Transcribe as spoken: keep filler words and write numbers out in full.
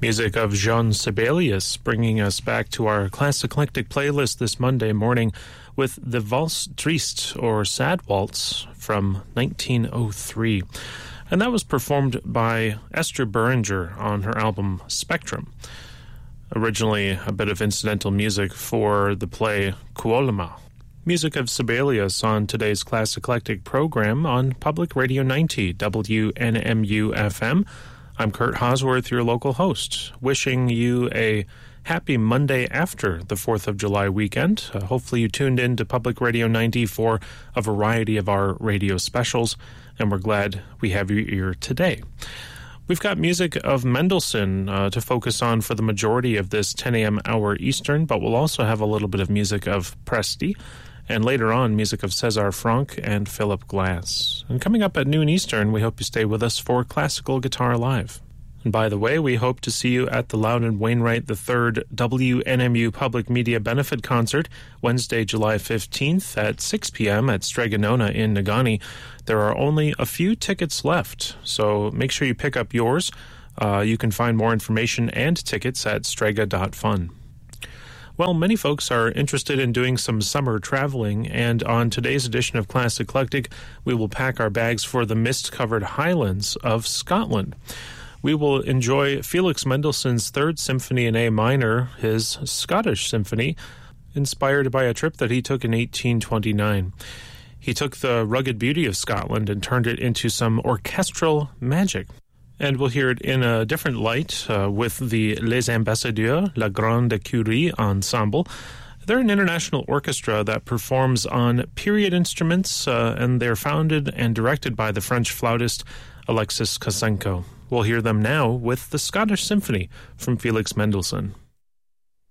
Music of Jean Sibelius, bringing us back to our Class Eclectic playlist this Monday morning with the Valse Triste, or Sad Waltz, from nineteen oh three. And that was performed by Esther Beringer on her album Spectrum. Originally a bit of incidental music for the play Kuolema. Music of Sibelius on today's Class Eclectic program on Public Radio ninety, W N M U F M. I'm Kurt Hosworth, your local host, wishing you a happy Monday after the fourth of July weekend. Uh, hopefully you tuned in to Public Radio ninety for a variety of our radio specials, and we're glad we have your ear today. We've got music of Mendelssohn uh, to focus on for the majority of this ten a.m. hour Eastern, but we'll also have a little bit of music of Presti, and later on, music of César Franck and Philip Glass. And coming up at noon Eastern, we hope you stay with us for Classical Guitar Live. And by the way, we hope to see you at the Loudon Wainwright the third W N M U Public Media Benefit Concert, Wednesday, July fifteenth at six p.m. at Strega Nona in Negaunee. There are only a few tickets left, so make sure you pick up yours. Uh, you can find more information and tickets at strega dot fun. Well, many folks are interested in doing some summer traveling, and on today's edition of Class Eclectic, we will pack our bags for the mist-covered highlands of Scotland. We will enjoy Felix Mendelssohn's Third Symphony in A minor, his Scottish Symphony, inspired by a trip that he took in eighteen twenty-nine. He took the rugged beauty of Scotland and turned it into some orchestral magic. And we'll hear it in a different light uh, with the Les Ambassadeurs, La Grande Curie Ensemble. They're an international orchestra that performs on period instruments, uh, and they're founded and directed by the French flautist Alexis Kosenko. We'll hear them now with the Scottish Symphony from Felix Mendelssohn.